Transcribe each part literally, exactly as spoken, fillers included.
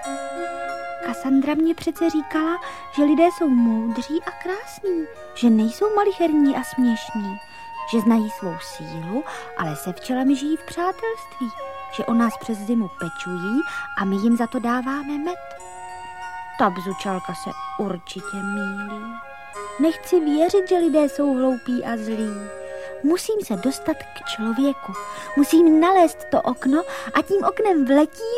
Kassandra mě přece říkala, že lidé jsou moudří a krásní, že nejsou malicherní a směšní, že znají svou sílu, ale se včelami žijí v přátelství, že o nás přes zimu pečují a my jim za to dáváme med. Ta bzučalka se určitě mýlí. Nechci věřit, že lidé jsou hloupí a zlí. Musím se dostat k člověku. Musím nalézt to okno a tím oknem vletím.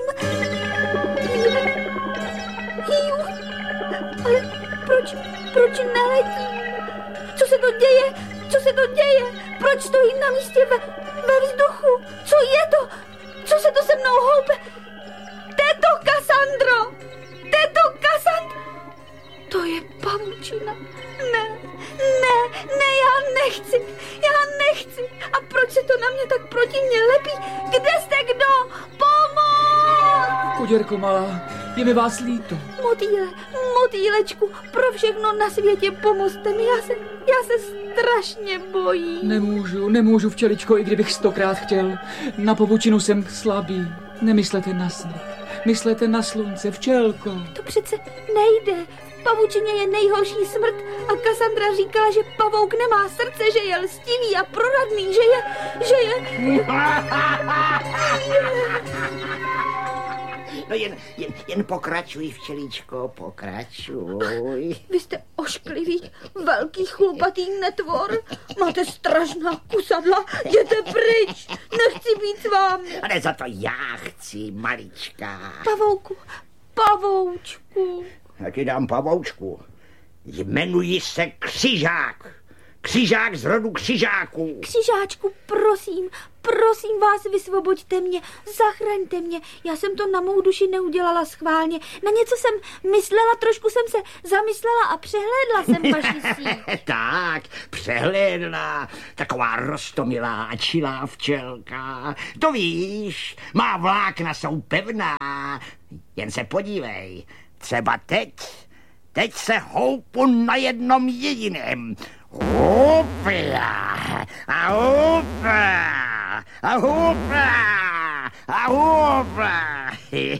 Hýju, ale proč, proč neletím? Co se to děje? Co se to děje? Proč stojím na místě ve, ve vzduchu? Co je to? Co se to se mnou houpe? Teto Kassandro! Teto Kassandro! To je pavučina. Ne, ne, ne, já nechci. Já nechci. A proč se to na mě tak protivně lepí? Kde jste kdo? Pomoc! Kuděrko malá, je mi vás líto. Motýle, motýlečku, pro všechno na světě pomozte mi. Já se, já se strašně bojím. Nemůžu, nemůžu, včeličko, i kdybych stokrát chtěl. Na pavučinu jsem slabý. Nemyslete na sněh. Myslete na slunce, včelko. To přece nejde. V pavučině je nejhorší smrt a Kassandra říkala, že pavouk nemá srdce, že je lstivý a proradný, že je, že je... No jen, jen, jen pokračuj, včeličko, pokračuj. Vy jste ošklivý, velký chlupatý netvor. Máte strašná kusadla, jděte pryč, nechci být s vámi. Ale za to já chci, malička. Pavouku, pavoučku. Já ti dám pavoučku. Jmenuji se Křižák. Křižák z rodu křižáků. Křižáčku, prosím, prosím vás, vysvoboďte mě, zachraňte mě. Já jsem to na mou duši neudělala schválně. Na něco jsem myslela, trošku jsem se zamyslela a přehlédla jsem vaši síť. Tak, přehlédla. Taková roztomilá a čilá včelka. To víš, má vlákna jsou pevná. Jen se podívej, třeba teď, teď se houpu na jednom jediném. Hupla, a hupla, a hupla, a hupla.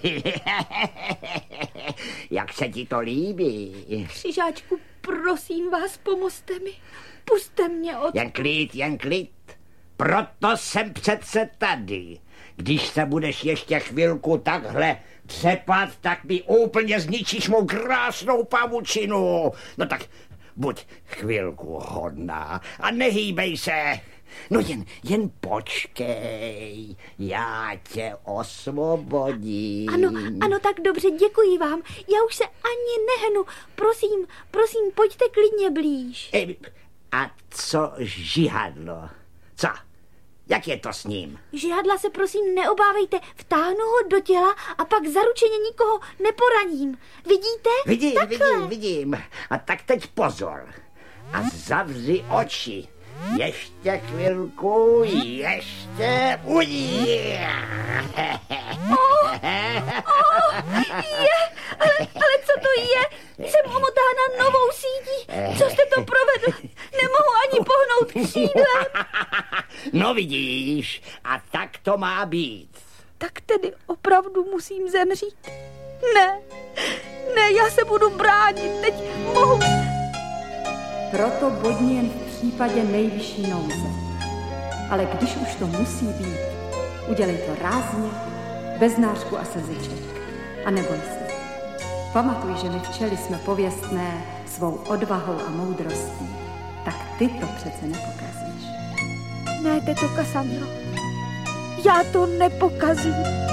Jak se ti to líbí? Křižáčku, prosím vás, pomozte mi. Puste mě od... Jen klid, jen klid. Proto jsem přece tady. Když se budeš ještě chvilku takhle třepat, tak mi úplně zničíš mou krásnou pavučinu. No tak buď chvilku hodná a nehýbej se. No jen, jen počkej, já tě osvobodím. Ano, ano, tak dobře, děkuji vám. Já už se ani nehnu. Prosím, prosím, pojďte klidně blíž. E, a co žihadlo? Co? Jak je to s ním? Žihadla se prosím neobávejte, vtáhnu ho do těla a pak zaručeně nikoho neporaním. Vidíte? Vidím, takhle. vidím, vidím. A tak teď pozor. A zavři oči. Ještě chvilku, ještě ují. Oh, oh, je, ale, ale co to je? Jsem omotána novou sítí. Co jste to provedl? Nemohu ani pohnout křídlem. No vidíš, a tak to má být. Tak tedy opravdu musím zemřít? Ne, ne, já se budu bránit, teď mohu... Proto bodni jen v případě nejvyšší nouze. Ale když už to musí být, udělej to rázně, bez nářku a slziček. A neboj se. Pamatuj, že my včely jsme pověstné svou odvahou a moudrostí. Tak ty to přece nepokazíš. Ne, teto Kassandro, já to nepokazím.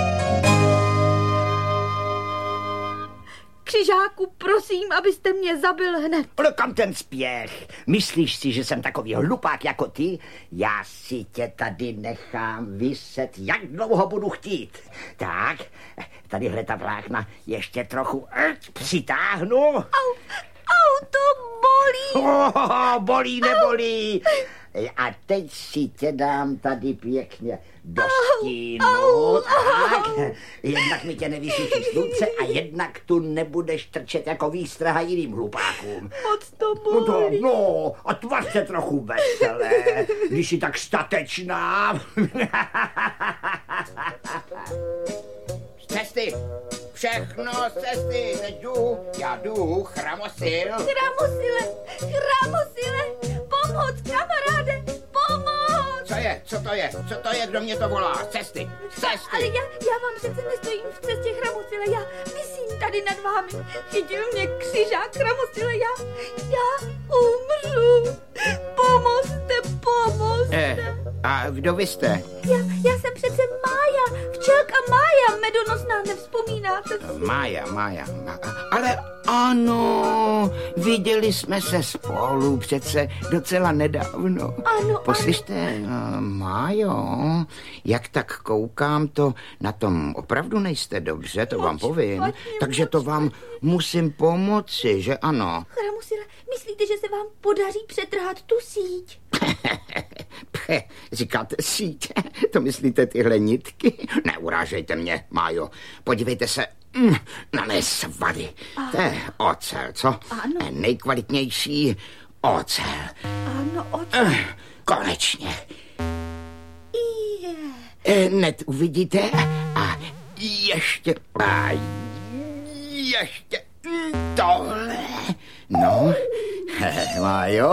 Křižáku, prosím, abyste mě zabil hned. No kam ten spěch? Myslíš si, že jsem takový hlupák jako ty? Já si tě tady nechám vyset, jak dlouho budu chtít. Tak, tadyhle ta vlákna ještě trochu rt, přitáhnu. Au, au, to bolí. Oh, bolí, nebolí. A teď si tě dám tady pěkně do stínu. Au, au, tak, au. jednak mi tě nevysyčí slunce a jednak tu nebudeš trčet jako výstraha jiným hlupákům. Moc to No, to, bolí. no, a tvař se trochu veselé, když jsi tak statečná. Z cesty, všechno, sestry, teď jdu, já jdu, Chramosil. Chramosile, Chramosile, pomoc, kamaráde, pomoc! Co je, co to je, co to je, kdo mě to volá, cesty, cesty. Ale já, já vám přece nestojím v cestě, Chramosile, já visím tady nad vámi. Chytil mě křižák, Chramosile, já, já umřu. Pomozte, pomozte. Eh, a kdo vy jste? Já, já jsem přece Mája, včelka Mája, medonosná, nevzpomínáte si? Mája, Mája, ale ano, viděli jsme se spolu přece docela nedávno. Ano, Poslyšte, ano. Májo, jak tak koukám, to na tom opravdu nejste dobře, to Moč, vám povím. moč, Takže moč, to vám musím pomoci, že ano? Chramosile, myslíte, že se vám podaří přetrhat tu síť? Pche, říkáte síť, to myslíte tyhle nitky? Neurážejte mě, Májo, podívejte se mm, na mé svady. To je ocel, co? Ano. Nejkvalitnější ocel. Ano, oč... Eh, konečně. Je. Eh, Hned uvidíte a ještě, a ještě tohle. No, Májo.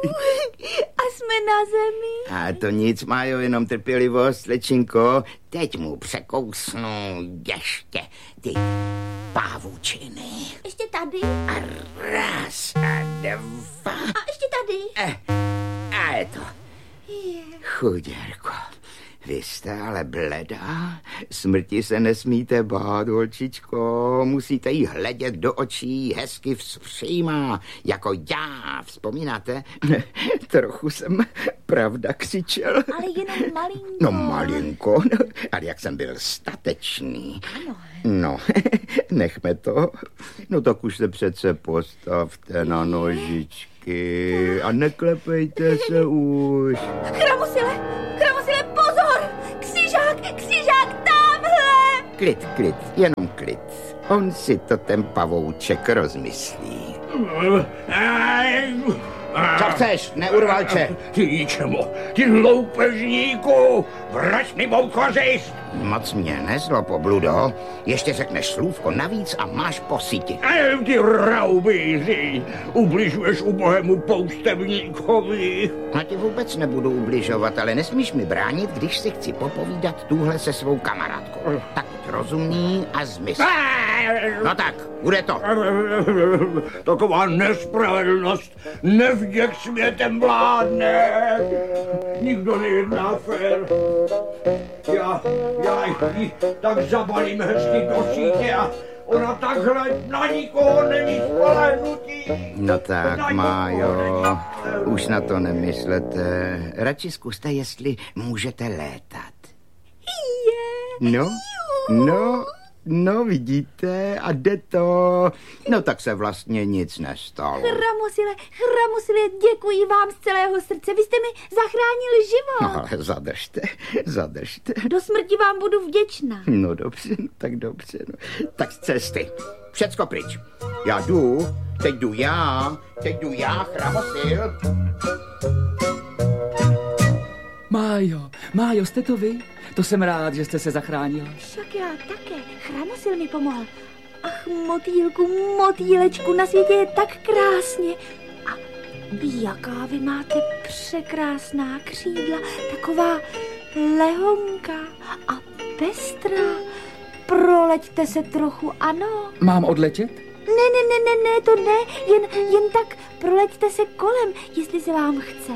A jsme na zemi. A to nic, Májo, jenom trpělivost, slečinko. Teď mu překousnu ještě ty pavučiny. Ještě tady. A raz a dva. A ještě tady. Eh, a je to. Je. Chuděrko, vy jste ale bledá. Smrti se nesmíte bát, holčičko. Musíte jí hledět do očí, hezky vzpřímá, jako já. Vzpomínáte? Trochu jsem pravda křičel. Ale jenom malinko. No malinko, no, ale jak jsem byl statečný. Ano. No, nechme to. No tak už se přece postavte na nožičky a neklepejte se už. Chramosile, Chramosile, pozor! Křižák, křižák, tamhle! Klid, klid, jenom klid. On si to ten pavouček rozmyslí. Co chceš, neurvalče? Ty ničemu, ty loupežníku, vrať mi mou kořist. Moc mě nezlob, obludo. Ještě řekneš slůvko navíc a máš po síti. A ty raubíři, ubližuješ ubohému poustevníkovi. No ti vůbec nebudu ubližovat, ale nesmíš mi bránit, když si chci popovídat tuhle se svou kamarádkou. Tak buď rozumný a zmysl. No tak, bude to. Taková nespravedlnost nevděk světem vládne. Nikdo nejedná fér. Já, já ji tak zabalím hezky do sítě a ona takhle na nikoho není spolehnutí. No tak, Májo, už na to nemyslete. Radši zkuste, jestli můžete létat. No, no, no, vidíte, a jde to. No tak se vlastně nic nestalo. Chramosile, Chramosile, děkuji vám z celého srdce. Vy jste mi zachránili život. No ale zadržte, zadržte. Do smrti vám budu vděčná. No dobře, no, tak dobře. No. Tak z cesty. Všecko pryč. Já jdu, teď jdu já, teď jdu já, Chramosil. Májo, Májo, jste to vy? To jsem rád, že jste se zachránil. Však já také. Chramosil mi pomohl. Ach, motýlku, motýlečku, na světě je tak krásně. A jaká vy máte překrásná křídla, taková lehonká a pestrá. Proleďte se trochu, ano. Mám odletět? Ne, ne, ne, ne, ne, to ne, jen, jen tak proleďte se kolem, jestli se vám chce.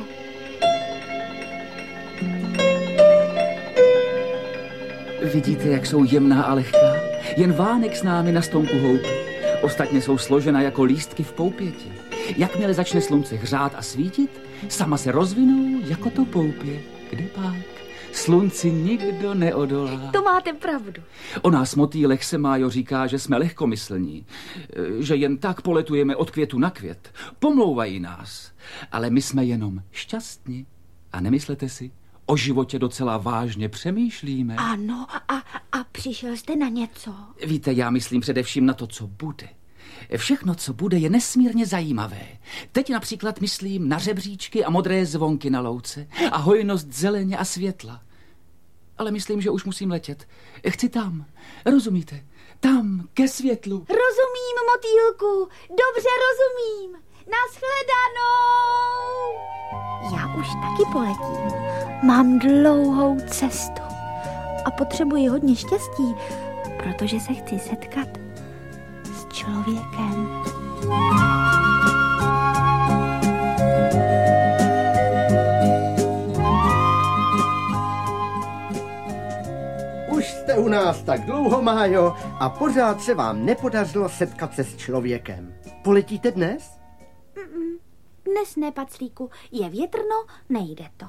Vidíte, jak jsou jemná a lehká? Jen vánek s námi na stonku houby. Ostatně jsou složena jako lístky v poupěti. Jakmile začne slunce hřát a svítit, sama se rozvinou jako to poupě. Kde pak? Slunci nikdo neodolá. To máte pravdu. O nás motýlech se, Májo, říká, že jsme lehkomyslní, že jen tak poletujeme od květu na květ. Pomlouvají nás, ale my jsme jenom šťastní. A nemyslete si, o životě docela vážně přemýšlíme. Ano, a, a přišel jste na něco? Víte, já myslím především na to, co bude. Všechno, co bude, je nesmírně zajímavé. Teď například myslím na řebříčky a modré zvonky na louce a hojnost zeleně a světla. Ale myslím, že už musím letět. Chci tam, rozumíte? Tam, ke světlu. Rozumím, motýlku, dobře rozumím. Nashledanou. Já už taky poletím. Mám dlouhou cestu a potřebuji hodně štěstí, protože se chci setkat s člověkem. Už jste u nás tak dlouho, Májo, a pořád se vám nepodařilo setkat se s člověkem. Poletíte dnes? Mm-mm. Dnes ne, Paclíku. Je větrno, nejde to.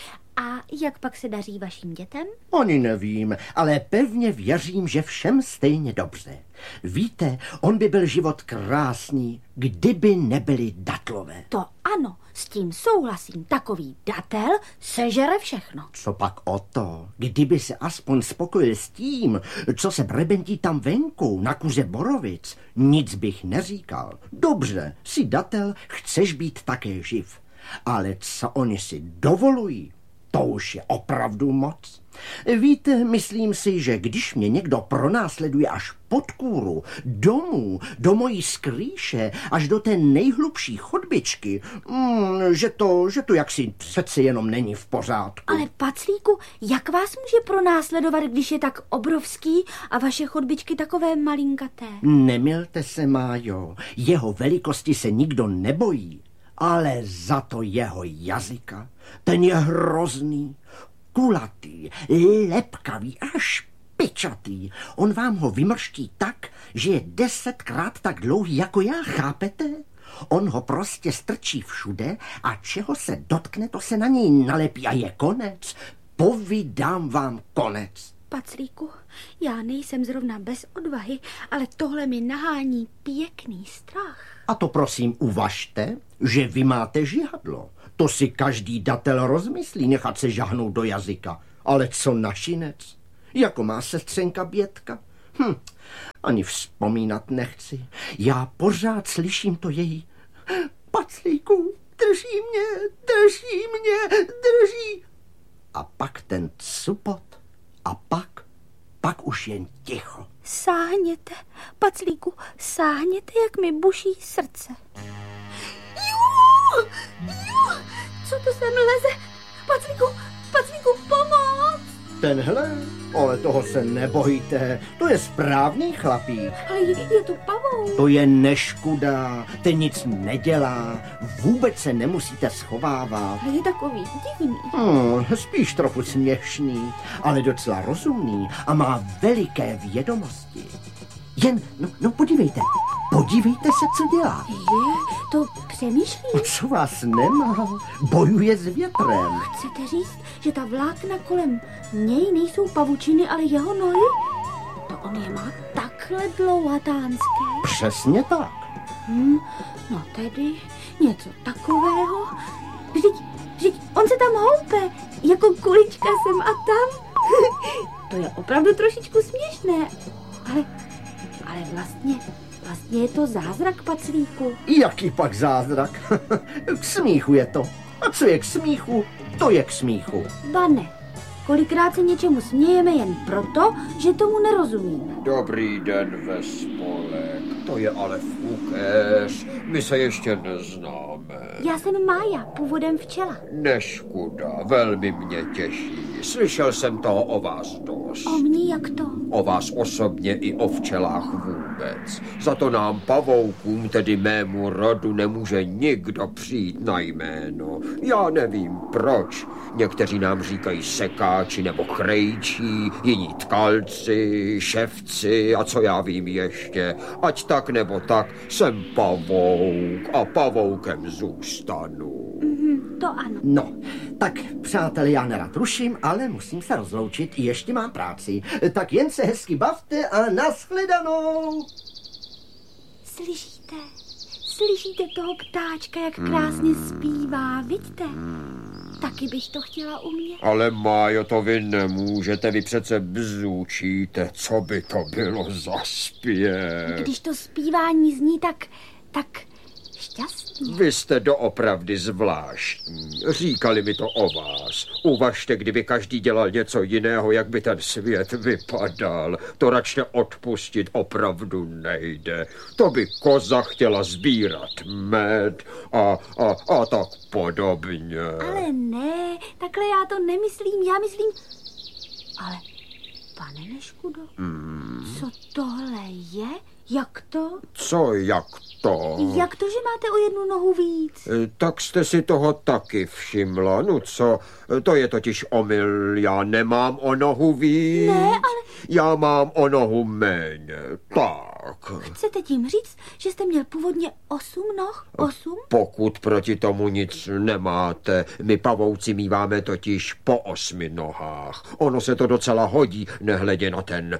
A jak pak se daří vašim dětem? Ani nevím, ale pevně věřím, že všem stejně dobře. Víte, on by byl život krásný, kdyby nebyli datlové. To ano, s tím souhlasím. Takový datel sežere všechno. Co pak o to, kdyby se aspoň spokojil s tím, co se brebentí tam venku, na kuře borovic, nic bych neříkal. Dobře, si datel, chceš být také živ. Ale co oni si dovolují, to už je opravdu moc. Víte, myslím si, že když mě někdo pronásleduje až pod kůru, domů, do mojí skrýše, až do té nejhlubší chodbičky, mm, že to, že to jaksi přece jenom není v pořádku. Ale Paclíku, jak vás může pronásledovat, když je tak obrovský a vaše chodbičky takové malinkaté? Nemilte se, Májo, jeho velikosti se nikdo nebojí. Ale za to jeho jazyka, ten je hrozný, kulatý, lepkavý a špičatý. On vám ho vymrští tak, že je desetkrát tak dlouhý jako já, chápete? On ho prostě strčí všude a čeho se dotkne, to se na něj nalepí a je konec. Povídám vám konec. Paclíku, já nejsem zrovna bez odvahy, ale tohle mi nahání pěkný strach. A to prosím uvažte, že vy máte žihadlo. To si každý datel rozmyslí nechat se žahnout do jazyka. Ale co našinec? Jako má sestřenka Bětka? Hm, ani vzpomínat nechci. Já pořád slyším to její. Paclíku, drží mě, drží mě, drží. A pak ten cupot. A pak, pak už jen ticho. Sáhněte, Paclíku, sáhněte, jak mi buší srdce. Jú, jú, co to sem leze? Paclíku, Paclíku, pomoc! Tenhle? Ale toho se nebojte, to je správný chlapík. Ale je, je to pavouk. To je neškuda, ten nic nedělá, vůbec se nemusíte schovávat. Ale je takový divný. Hmm, spíš trochu směšný, ale docela rozumný a má veliké vědomosti. Jen, no, no podívejte, podívejte se, co dělá. Je, to přemýšlí. Co vás nemá, bojuje s větrem. Chcete říct, že ta vlákna kolem něj nejsou pavučiny, ale jeho nohy? To on je má takhle dlouhatánské. Přesně tak. Hm, no tedy něco takového. Vždyť, vždyť on se tam houpe, jako kulička sem a tam. To je opravdu trošičku směšné, ale, ale vlastně, vlastně je to zázrak, Paclíku. Jaký pak zázrak? K smíchu je to. A co je k smíchu, to je k smíchu. Ba ne. Kolikrát se něčemu smějeme jen proto, že tomu nerozumíme. Dobrý den, Vespolek. To je ale fukéř. My se ještě neznáme. Já jsem Mája, původem včela. Neškoda, velmi mě těší. Slyšel jsem toho o vás dost. O mně jak to? O vás osobně i o včelách vůbec. Za to nám pavoukům, tedy mému rodu, nemůže nikdo přijít na jméno. Já nevím proč. Někteří nám říkají sekáči nebo chrejčí, jiní tkalci, ševci a co já vím ještě. Ať tak nebo tak, jsem pavouk a pavoukem zůstanu. Mm, to ano. No, tak přátelé, já nerad ruším, ale musím se rozloučit, ještě mám práci. Tak jen se hezky bavte a nashledanou. Slyšíte? Slyšíte toho ptáčka, jak krásně zpívá, vidíte? Taky bych to chtěla umět. Ale Májo, to vy nemůžete, vy přece bzučíte, co by to bylo za zpěv. Když to zpívání zní tak, tak šťastně. Vy jste doopravdy zvláštní. Říkali mi to o vás. Uvažte, kdyby každý dělal něco jiného, jak by ten svět vypadal. To račte odpustit opravdu nejde. To by koza chtěla sbírat med a, a, a tak podobně. Ale ne, takhle já to nemyslím, já myslím... Ale, pane Neškudo, hmm. co tohle je? Jak to? Co jak to? Jak to, že máte o jednu nohu víc? Tak jste si toho taky všimla. No co, to je totiž omyl. Já nemám o nohu víc. Ne, ale... Já mám o nohu méně. Tak. Chcete tím říct, že jste měl původně osm noh? Osm? Pokud proti tomu nic nemáte. My pavouci míváme totiž po osmi nohách. Ono se to docela hodí, nehledě na ten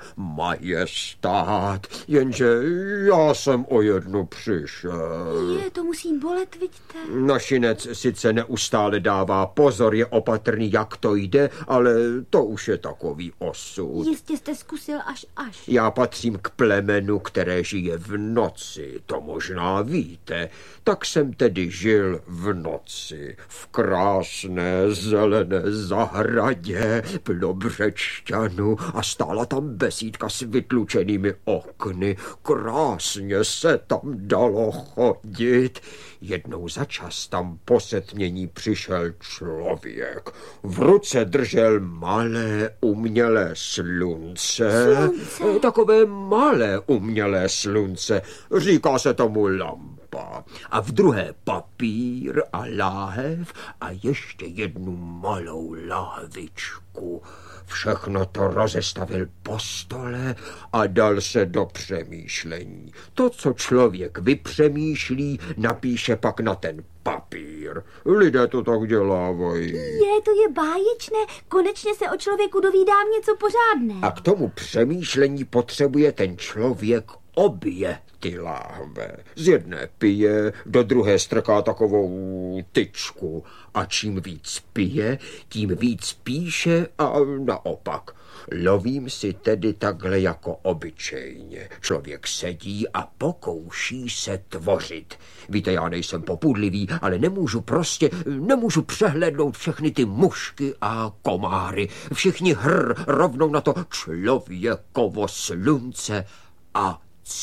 majestát. Jenže já jsem o jednu přišel. Je, to musí bolet, vidíte. Našinec sice neustále dává pozor, je opatrný, jak to jde, ale to už je takový osud. Jistě jste zkusil až až. Já patřím k plemenu, které žije v noci, to možná víte. Tak jsem tedy žil v noci, v krásné zelené zahradě, plno břečťanů a stála tam besídka s vytlučenými okny. Krásně se tam dalo chodit. Jednou za čas tam po setmění přišel člověk. V ruce držel malé umělé slunce. Slunce. Takové malé umělé slunce. Říká se tomu lampa. A v druhé papír a láhev a ještě jednu malou láhvičku. Všechno to rozestavil po stole a dal se do přemýšlení. To, co člověk vypřemýšlí, napíše pak na ten papír. Lidé to tak dělávají. Je, to je báječné. Konečně se o člověku dovídám něco pořádné. A k tomu přemýšlení potřebuje ten člověk obě ty láhve. Z jedné pije, do druhé strká takovou tyčku. A čím víc pije, tím víc píše a naopak. Lovím si tedy takhle jako obyčejně. Člověk sedí a pokouší se tvořit. Víte, já nejsem popudlivý, ale nemůžu prostě, nemůžu přehlédnout všechny ty mušky a komáry. Všichni hr rovnou na to člověkovo slunce a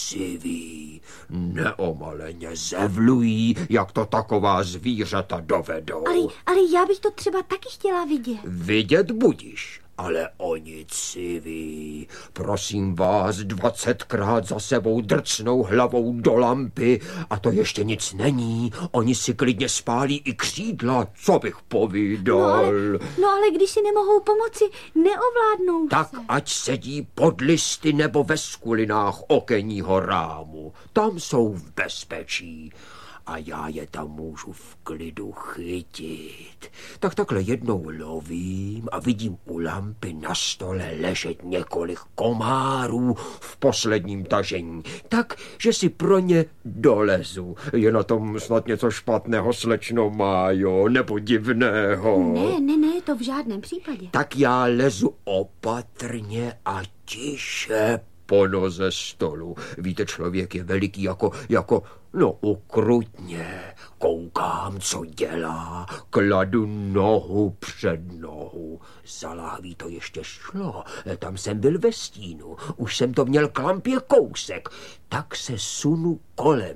civí, neomaleně zevlují, jak to taková zvířata dovedou. Ale, ale já bych to třeba taky chtěla vidět. Vidět budíš, ale oni civí. Prosím vás, dvacetkrát za sebou drcnou hlavou do lampy a to ještě nic není. Oni si klidně spálí i křídla, co bych povídal. No ale, no ale když si nemohou pomoci, neovládnou tak se. ať sedí pod listy nebo ve skulinách okenního rámu. Tam jsou v bezpečí. A já je tam můžu v klidu chytit. Tak takhle jednou lovím a vidím u lampy na stole ležet několik komárů v posledním tažení. Tak, že si pro ně dolezu. Je na tom snad něco špatného, slečno Májo, nebo divného? Ne, ne, ne, to v žádném případě. Tak já lezu opatrně a tiše po noze stolu. Víte, člověk je veliký jako, jako, no ukrutně. Koukám, co dělá, kladu nohu před nohu. Za láhví to ještě šlo, tam jsem byl ve stínu, už jsem to měl k lampě kousek. Tak se sunu kolem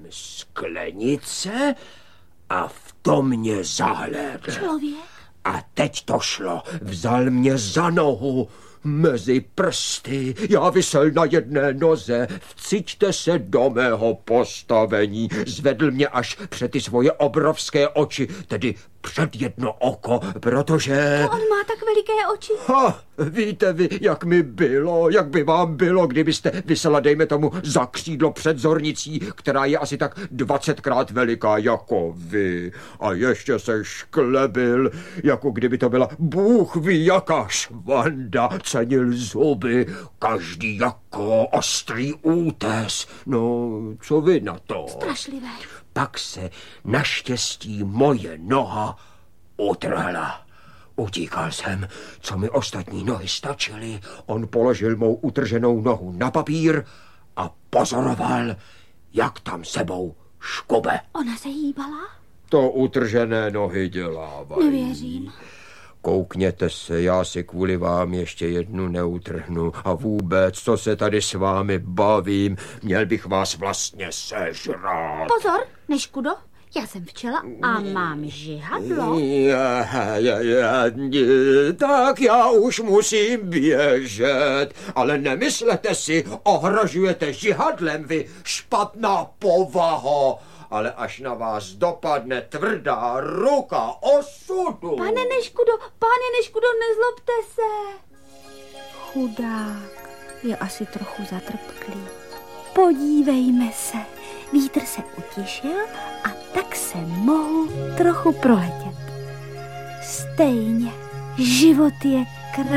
sklenice a v tom mě zahlédl. Člověk? A teď to šlo, vzal mě za nohu, mezi prsty, já visel na jedné noze, vciťte se do mého postavení, zvedl mě až před ty svoje obrovské oči, tedy před jedno oko, protože... To on má tak veliké oči. Ha, víte vy, jak mi bylo, jak by vám bylo, kdybyste vysela, dejme tomu, za křídlo před zornicí, která je asi tak dvacetkrát veliká jako vy. A ještě se šklebil, jako kdyby to byla Bůh ví jaká švanda, cenil zuby, každý jako ostrý útes. No, co vy na to? Strašlivé. Pak se naštěstí moje noha utrhla. Utíkal jsem, co mi ostatní nohy stačily. On položil mou utrženou nohu na papír a pozoroval, jak tam sebou škobe. Ona se hýbala? To utržené nohy dělávají. Nevěřím. Koukněte se, já si kvůli vám ještě jednu neutrhnu. A vůbec, co se tady s vámi bavím, měl bych vás vlastně sežrat. Pozor, Neškudo, já jsem včela a mám žihadlo. Já, já, já, tak já už musím běžet, ale nemyslete si, ohrožujete žihadlem vy, špatná povaho. Ale až na vás dopadne tvrdá ruka osudu. Pane Neškudo, pane Neškudo, nezlobte se. Chudák je asi trochu zatrpklý. Podívejme se, vítr se utišil a tak se mohu trochu proletět. Stejně, život je